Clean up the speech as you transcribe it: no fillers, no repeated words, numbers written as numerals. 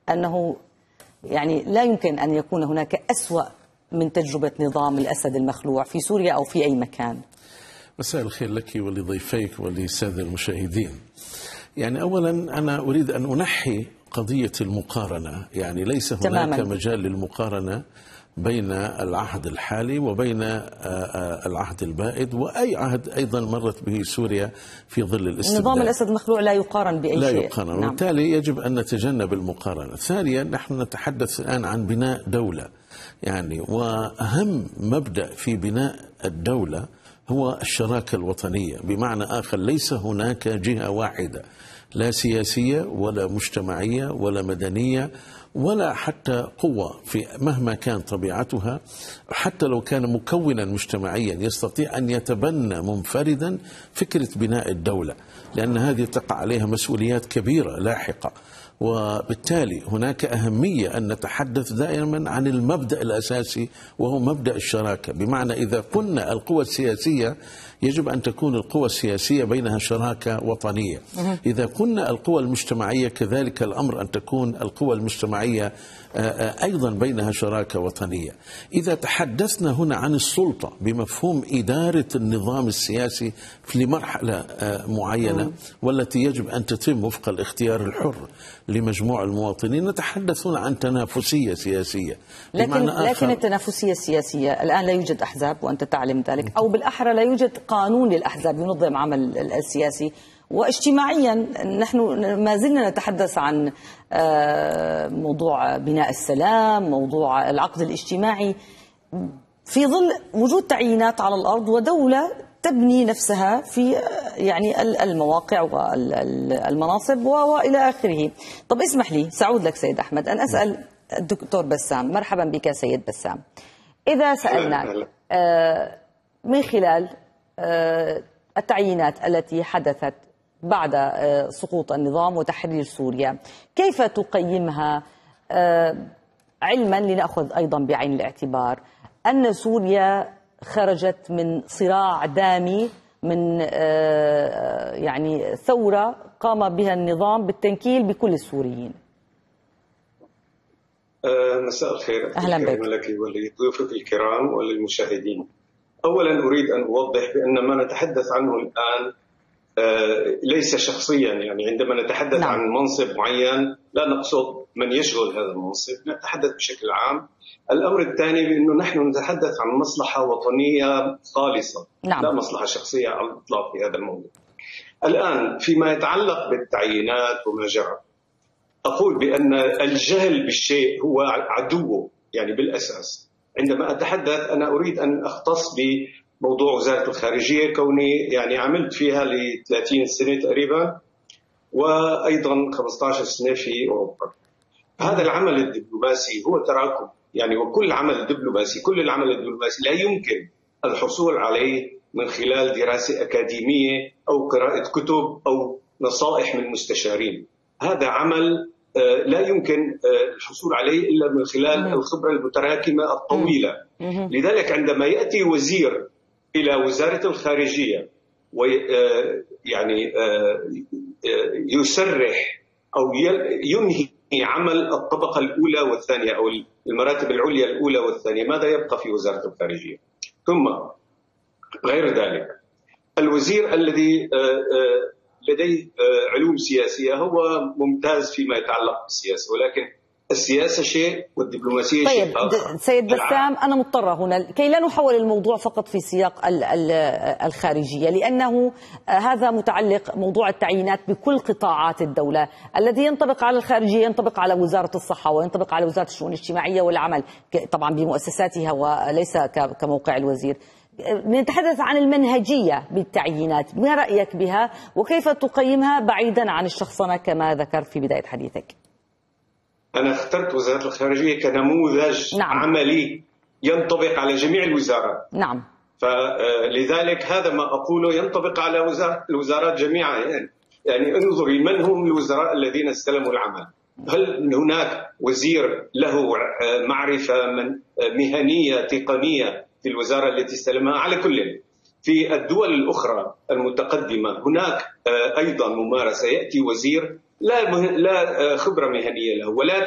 أنه يعني لا يمكن أن يكون هناك أسوأ من تجربة نظام الأسد المخلوع في سوريا أو في أي مكان؟ مساء الخير لك ولضيفيك وللسادة المشاهدين. يعني أولا أنا أريد أن أنحي قضية المقارنة، يعني ليس هناك تماماً مجال للمقارنة بين العهد الحالي وبين العهد البائد وأي عهد أيضا مرت به سوريا في ظل الاستبداد. نظام الأسد المخلوع لا يقارن بأي لا شيء. يقارن، نعم. وبالتالي يجب أن نتجنب المقارنة. ثانيا نحن نتحدث الآن عن بناء دولة، يعني وأهم مبدأ في بناء الدولة هو الشراكة الوطنية، بمعنى آخر ليس هناك جهة واحدة لا سياسية ولا مجتمعية ولا مدنية ولا حتى قوة في مهما كان طبيعتها، حتى لو كان مكونا مجتمعيا يستطيع أن يتبنى منفردا فكرة بناء الدولة، لأن هذه تقع عليها مسؤوليات كبيرة لاحقة. وبالتالي هناك أهمية أن نتحدث دائما عن المبدأ الأساسي وهو مبدأ الشراكة، بمعنى إذا قلنا القوى السياسية يجب أن تكون القوى السياسية بينها شراكة وطنية، إذا قلنا القوى المجتمعية كذلك الأمر أن تكون القوى المجتمعية أيضا بينها شراكة وطنية. إذا تحدثنا هنا عن السلطة بمفهوم إدارة النظام السياسي في مرحلة معينة والتي يجب أن تتم وفق الاختيار الحر لمجموع المواطنين، نتحدث هنا عن تنافسية سياسية. لكن التنافسية السياسية الآن لا يوجد أحزاب وأنت تعلم ذلك، أو بالأحرى لا يوجد قانون للأحزاب ينظم عمل السياسي. واجتماعيا نحن ما زلنا نتحدث عن موضوع بناء السلام، موضوع العقد الاجتماعي، في ظل وجود تعيينات على الأرض ودولة تبني نفسها في يعني المواقع والمناصب وإلى آخره. طب اسمح لي سأعود لك سيد أحمد أن أسأل الدكتور بسام. مرحبا بك سيد بسام. إذا سألناك من خلال التعيينات التي حدثت بعد سقوط النظام وتحرير سوريا، كيف تقيمها، علما لنأخذ أيضا بعين الاعتبار أن سوريا خرجت من صراع دامي، من يعني ثورة قام بها النظام بالتنكيل بكل السوريين؟ مساء الخير. أهلا بك. لك ولضيوفك الكرام وللمشاهدين. أولا أريد أن أوضح بأن ما نتحدث عنه الآن ليس شخصيا، يعني عندما نتحدث عن منصب معين لا نقصد من يشغل هذا المنصب، نتحدث بشكل عام. الأمر الثاني بأنه نحن نتحدث عن مصلحة وطنية خالصة، لا مصلحة شخصية على الإطلاق في هذا الموضوع. الآن فيما يتعلق بالتعيينات وما جرى، أقول بأن الجهل بالشيء هو عدوه، يعني بالأساس. عندما أتحدث أنا أريد أن أختص بموضوع وزارة الخارجية، كوني يعني عملت فيها ل 30 سنة تقريبا، وأيضا 15 سنة في أوروبا. هذا العمل الدبلوماسي هو تراكم، يعني وكل عمل دبلوماسي، كل العمل الدبلوماسي لا يمكن الحصول عليه من خلال دراسة أكاديمية أو قراءة كتب أو نصائح من مستشارين. هذا عمل لا يمكن الحصول عليه إلا من خلال الخبرة المتراكمة الطويلة. لذلك عندما يأتي وزير إلى وزارة الخارجية ويعني يسرح أو ينهي عمل الطبقة الأولى والثانية أو المراتب العليا الأولى والثانية، ماذا يبقى في وزارة الخارجية؟ ثم غير ذلك الوزير الذي لديه علوم سياسية هو ممتاز فيما يتعلق بالسياسة، ولكن السياسة شيء والدبلوماسية شيء آخر. طيب سيد بسام، أنا مضطرة هنا كي لا نحول الموضوع فقط في سياق الخارجية، لأنه هذا متعلق موضوع التعيينات بكل قطاعات الدولة. الذي ينطبق على الخارجية ينطبق على وزارة الصحة وينطبق على وزارة الشؤون الاجتماعية والعمل طبعا بمؤسساتها وليس كموقع الوزير. نتحدث عن المنهجية بالتعيينات، ما رأيك بها وكيف تقيمها بعيدا عن الشخصنة كما ذكرت في بداية حديثك؟ أنا اخترت وزارة الخارجية كنموذج عملي ينطبق على جميع الوزارات. فلذلك هذا ما أقوله ينطبق على الوزارات جميعا. يعني انظري من هم الوزراء الذين استلموا العمل. هل هناك وزير له معرفة مهنية تقنية في الوزارة التي استلمها؟ على كل في الدول الأخرى المتقدمة هناك أيضا ممارسة، يأتي وزير لا خبرة مهنية له، ولكن